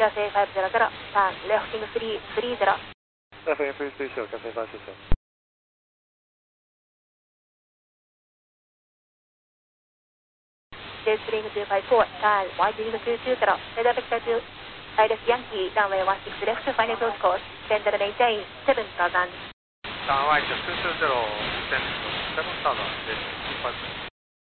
Cathay 500, turn lefting 330. Cathay 330, Cathay 530. Jetstream 254, turn widening 22 kilo, head vector to Direct Yankee, runway 16 left, final close course, send and maintain 7000. Turn right 220, descend 7,000,